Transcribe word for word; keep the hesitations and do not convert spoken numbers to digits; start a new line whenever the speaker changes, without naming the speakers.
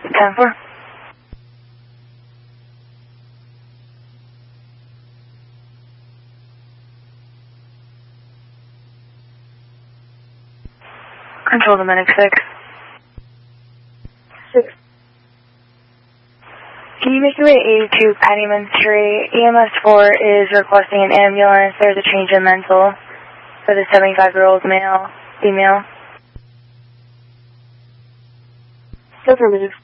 ten four. Control to Medic six.
six.
Can you make your way to eighty-two Pattyman Street? E M S four is requesting an ambulance. There's a change in mental for the seventy-five-year-old male, female.
Affirmative.